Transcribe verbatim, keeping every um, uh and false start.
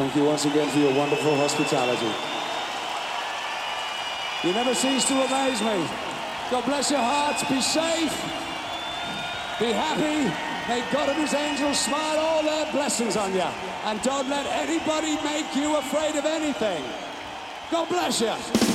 Thank you once again for your wonderful hospitality. You never cease to amaze me. God bless your hearts. Be safe. Be happy. May God and his angels smile all their blessings on you. And don't let anybody make you afraid of anything. God bless you.